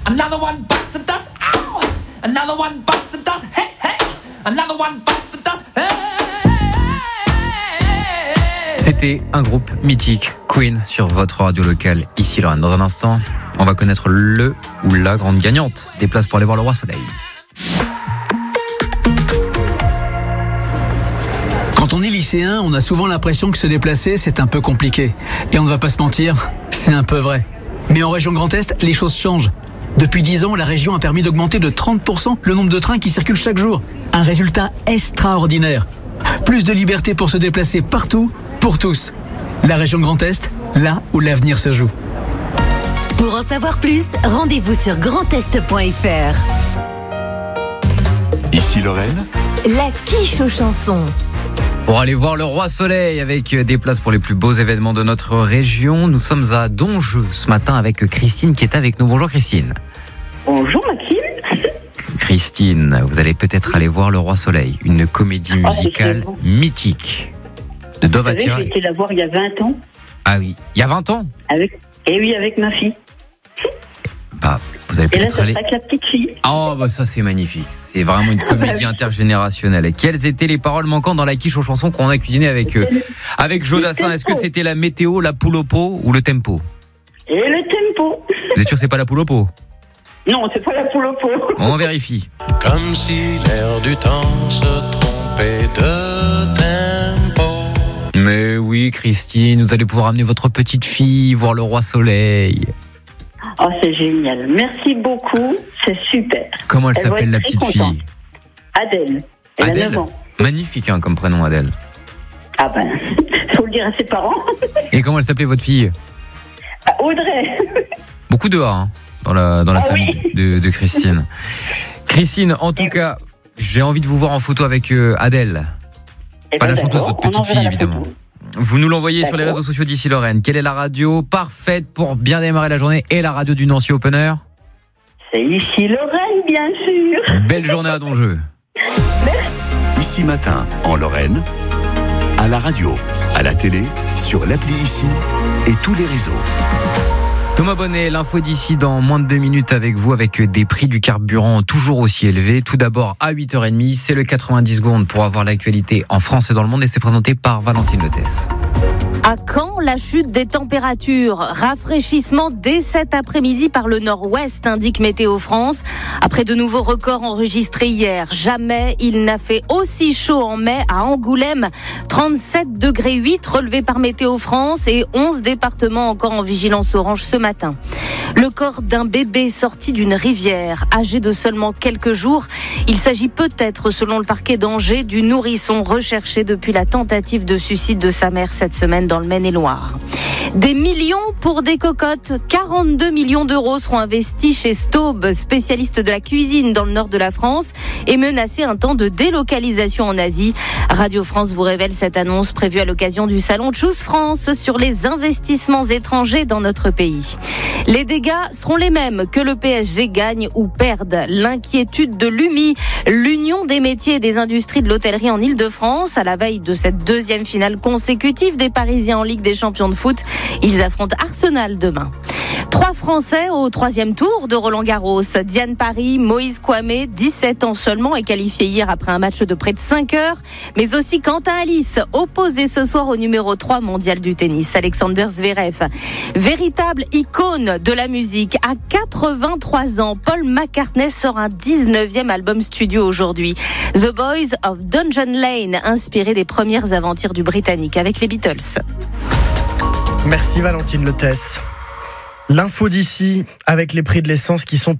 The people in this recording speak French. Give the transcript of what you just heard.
Another one bites the dust. Ow! Another one bites the dust. Hey, hey! Another one bites the dust. Hey! C'était un groupe mythique, Queen, sur votre radio locale, ici Lorraine. Dans un instant, on va connaître le ou la grande gagnante des places pour aller voir le Roi Soleil. Quand on est lycéen, on a souvent l'impression que se déplacer, c'est un peu compliqué. Et on ne va pas se mentir, c'est un peu vrai. Mais en région Grand Est, les choses changent. Depuis 10 ans, la région a permis d'augmenter de 30% le nombre de trains qui circulent chaque jour. Un résultat extraordinaire. Plus de liberté pour se déplacer partout, pour tous. La région Grand Est, là où l'avenir se joue. Pour en savoir plus, rendez-vous sur grandest.fr. Ici Lorraine, La quiche aux chansons. Pour aller voir le Roi Soleil avec des places pour les plus beaux événements de notre région, nous sommes à Donjeu ce matin avec Christine qui est avec nous. Bonjour Christine. Bonjour Maxime. Christine, vous allez peut-être aller voir le Roi Soleil, une comédie musicale mythique de Dovatia. J'ai été la voir il y a 20 ans. Ah oui, il y a 20 ans avec ma fille. Bah, vous allez Et là, peut-être ça aller... sera avec la petite fille. Oh, bah ça c'est magnifique. C'est vraiment une comédie intergénérationnelle. Et quelles étaient les paroles manquantes dans la quiche aux chansons qu'on a cuisiné avec Jodassin? Est-ce que c'était la météo, la poule au pot ou le tempo? Et le tempo. Vous êtes sûr que c'est pas la poule au pot? Non, c'est pas la poule au pot. On vérifie. Comme si l'air du temps se trompait de tempo. Mais oui, Christine, vous allez pouvoir amener votre petite fille voir le Roi Soleil. Oh, c'est génial. Merci beaucoup. C'est super. Comment elle va s'appelle être la très petite contente. fille? Adèle. Elle a Adèle 9 ans. Magnifique comme prénom, Adèle. Ah ben, faut le dire à ses parents. Et comment elle s'appelait votre fille? Audrey. Beaucoup de A hein, dans la famille oui. de Christine. Christine, en tout cas, j'ai envie de vous voir en photo avec Adèle. Pas la chanteuse, votre petite fille, évidemment. Vous nous l'envoyez sur les réseaux sociaux d'ici Lorraine. Quelle est la radio parfaite pour bien démarrer la journée et la radio du Nancy Opener? C'est ici Lorraine, bien sûr. Belle journée à Donjeu. Ici Matin, en Lorraine, à la radio, à la télé, sur l'appli Ici et tous les réseaux. Thomas Bonnet, l'info d'ici dans moins de 2 minutes avec vous, avec des prix du carburant toujours aussi élevés. Tout d'abord à 8h30, c'est le 90 secondes pour avoir l'actualité en France et dans le monde et c'est présenté par Valentine Lotès. À quand la chute des températures? Rafraîchissement dès cet après-midi par le nord-ouest, indique Météo France. Après de nouveaux records enregistrés hier, jamais il n'a fait aussi chaud en mai à Angoulême. 37,8 degrés relevés par Météo France et 11 départements encore en vigilance orange ce matin. Le corps d'un bébé sorti d'une rivière, âgé de seulement quelques jours. Il s'agit peut-être, selon le parquet d'Angers, du nourrisson recherché depuis la tentative de suicide de sa mère cette semaine dans le Maine-et-Loire. Des millions pour des cocottes. 42 millions d'euros seront investis chez Staub, spécialiste de la cuisine dans le nord de la France, et menacé un temps de délocalisation en Asie. Radio France vous révèle cette annonce prévue à l'occasion du salon Choose France sur les investissements étrangers dans notre pays. Les dégâts seront les mêmes que le PSG gagne ou perde. L'inquiétude de l'UMI, l'Union des métiers et des industries de l'hôtellerie en Ile-de-France, à la veille de cette deuxième finale consécutive des Parisiens en Ligue des champions de foot. Ils affrontent Arsenal demain. 3 Français au 3e tour de Roland-Garros. Diane Paris, Moïse Kouamé, 17 ans seulement, est qualifié hier après un match de près de 5 heures. Mais aussi Quentin Alice, opposé ce soir au numéro 3 mondial du tennis, Alexander Zverev. Véritable icône de la musique. À 83 ans, Paul McCartney sort un 19e album studio aujourd'hui. The Boys of Dungeon Lane, inspiré des premières aventures du Britannique avec les Beatles. Merci Valentine Lotès. L'info d'ici avec les prix de l'essence qui sont